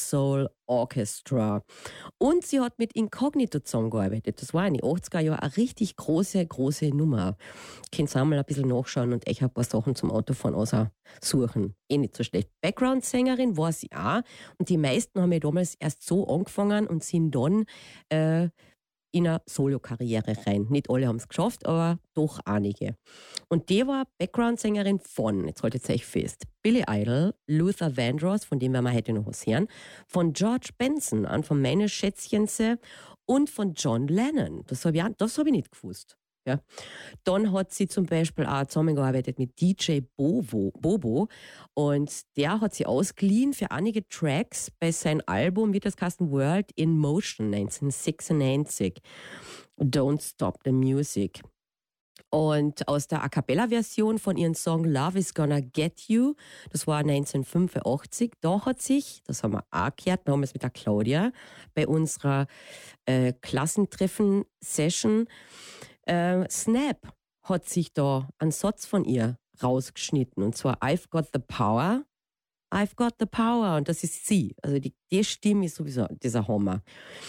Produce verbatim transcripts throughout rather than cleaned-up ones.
Soul Orchestra. Und sie hat mit Incognito zusammengearbeitet. Das war in den achtziger Jahren eine richtig große, große Nummer. Könnt ihr auch mal ein bisschen nachschauen und euch ein paar Sachen zum Autofahren aussuchen. Eh nicht so schlecht. Background-Sängerin war sie auch. Und die meisten haben ja damals erst so angefangen und sind dann äh, in eine Solo-Karriere rein. Nicht alle haben es geschafft, aber doch einige. Und die war Background-Sängerin von, jetzt haltet euch fest, Billy Idol, Luther Vandross, von dem werden wir heute noch was hören, von George Benson, an von meine Schätzchense und von John Lennon. Das habe ich, auch- das hab ich nicht gewusst. Ja. Dann hat sie zum Beispiel auch zusammengearbeitet mit D J Bobo, Bobo und der hat sie ausgeliehen für einige Tracks bei seinem Album, wie das heißt, World in Motion neunzehnhundertsechsundneunzig. Don't Stop the Music. Und aus der A Cappella-Version von ihrem Song Love is Gonna Get You, das war neunzehnhundertfünfundachtzig, da hat sich, das haben wir auch gehört, wir haben es mit der Claudia bei unserer äh, Klassentreffen-Session, äh, Snap hat sich da einen Satz von ihr rausgeschnitten und zwar I've got the power, I've got the power und das ist sie. Also die, die Stimme ist sowieso dieser Hammer.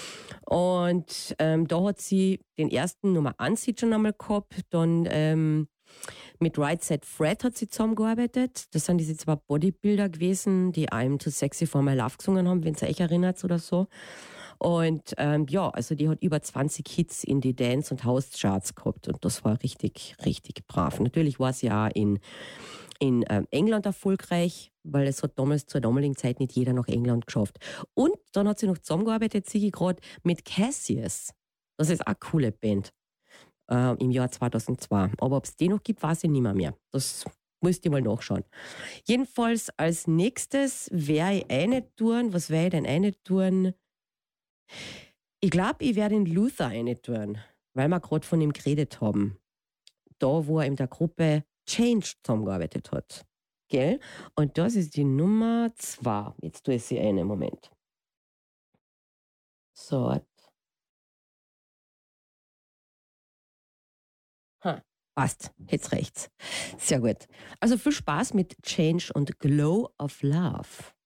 Und ähm, da hat sie den ersten Nummer eins Hit schon einmal gehabt, dann ähm, mit Right Said Fred hat sie zusammengearbeitet. Das sind diese zwei Bodybuilder gewesen, die I'm Too Sexy for My Love gesungen haben, wenn ihr euch erinnert oder so. Und ähm, ja, also die hat über zwanzig Hits in die Dance- und House-Charts gehabt und das war richtig, richtig brav. Natürlich war sie auch in, in ähm, England erfolgreich, weil es hat damals zur damaligen Zeit nicht jeder nach England geschafft. Und dann hat sie noch zusammengearbeitet, sehe ich gerade, mit Cassius. Das ist auch eine coole Band äh, im Jahr zweitausendzwei. Aber ob es die noch gibt, weiß ich nicht mehr. mehr. Das müsst ihr mal nachschauen. Jedenfalls als nächstes werde ich eine tun. Was werde ich denn eine tun? Ich glaube, ich werde den Luther eine tun, weil wir gerade von ihm geredet haben. Da, wo er in der Gruppe Change zusammengearbeitet hat. Gell? Und das ist die Nummer zwei. Jetzt tue ich sie einen Moment. So. Ha, passt. Jetzt rechts. Sehr gut. Also viel Spaß mit Change und Glow of Love.